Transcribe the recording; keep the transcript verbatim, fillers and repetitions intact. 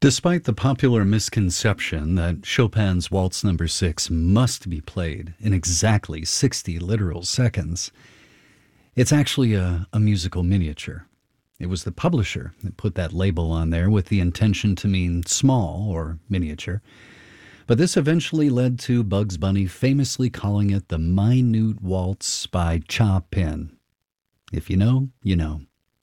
Despite the popular misconception that Chopin's Waltz Number six must be played in exactly sixty literal seconds, it's actually a, a musical miniature. It was the publisher that put that label on there with the intention to mean small or miniature. But this eventually led to Bugs Bunny famously calling it the Minute Waltz by Chopin. If you know, you know.